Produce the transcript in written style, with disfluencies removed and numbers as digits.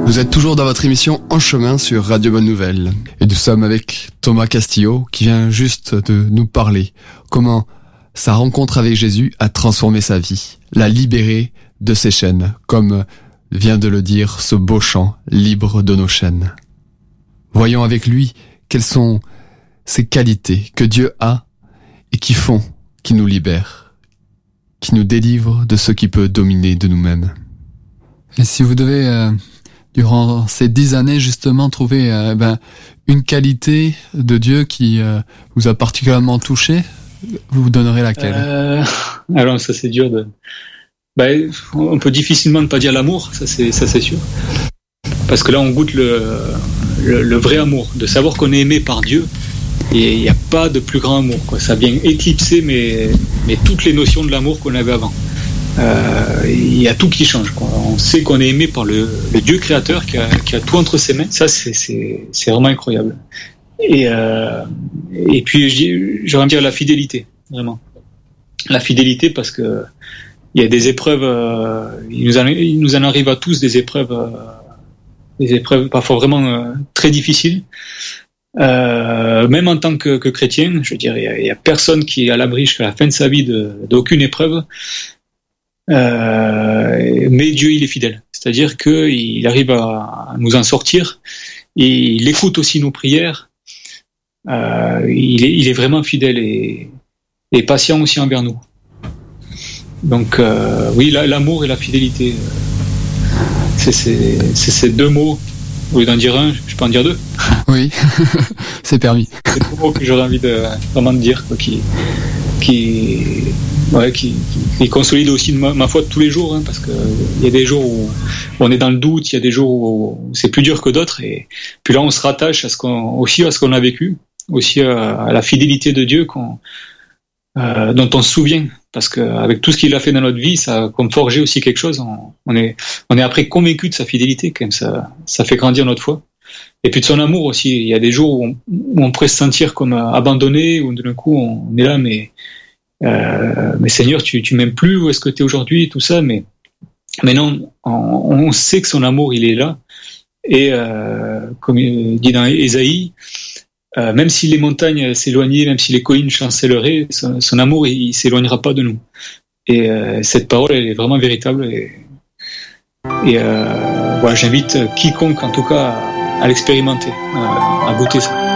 Vous êtes toujours dans votre émission En Chemin sur Radio Bonne Nouvelle. Et nous sommes avec Thomas Castillo qui vient juste de nous parler comment sa rencontre avec Jésus a transformé sa vie, l'a libéré de ses chaînes, comme vient de le dire ce beau chant, libre de nos chaînes. Voyons avec lui quelles sont ces qualités que Dieu a et qui font qu'il nous libère, qui nous délivre de ce qui peut dominer de nous-mêmes. Et si vous devez, durant ces 10 années, justement, trouver une qualité de Dieu qui vous a particulièrement touché, vous donnerez laquelle? Alors ça c'est dur de... on peut difficilement ne pas dire l'amour, ça c'est sûr. Parce que là on goûte le vrai amour, de savoir qu'on est aimé par Dieu. Et il n'y a pas de plus grand amour, quoi. Ça vient éclipser mais toutes les notions de l'amour qu'on avait avant. Il y a tout qui change, quoi. On sait qu'on est aimé par le Dieu créateur qui a tout entre ses mains. Ça c'est vraiment incroyable. Et puis j'aurais à dire la fidélité, vraiment. La fidélité parce que il y a des épreuves, il nous en arrive à tous des épreuves parfois vraiment très difficiles. Même en tant que chrétien, je veux dire, il y a personne qui est à l'abri jusqu'à la fin de sa vie d'aucune épreuve. Mais Dieu, il est fidèle. C'est-à-dire qu'il arrive à nous en sortir. Et il écoute aussi nos prières. Il est vraiment fidèle et patient aussi envers nous. Donc, oui, l'amour et la fidélité, c'est ces deux mots. Au lieu d'en dire un, je peux en dire deux. Oui, c'est permis. C'est deux mots que j'aurais envie vraiment de dire, quoi, qui consolide aussi ma foi de tous les jours, hein, parce que il y a des jours où on est dans le doute, il y a des jours où c'est plus dur que d'autres, et puis là on se rattache à ce qu'on a vécu, aussi à la fidélité de Dieu dont on se souvient, parce qu'avec tout ce qu'il a fait dans notre vie, ça a comme forgé aussi quelque chose. On est après convaincu de sa fidélité, quand même, ça fait grandir notre foi. Et puis de son amour aussi. Il y a des jours où on pourrait se sentir comme abandonné, où d'un coup on est là, mais Seigneur, tu m'aimes plus, où est-ce que tu es aujourd'hui, tout ça, mais non, on sait que son amour il est là. Et comme il dit dans Ésaïe, même si les montagnes s'éloignaient, même si les collines chancelleraient, son amour il s'éloignera pas de nous. Et cette parole elle est vraiment véritable. Et voilà, j'invite quiconque en tout cas à l'expérimenter, à goûter ça.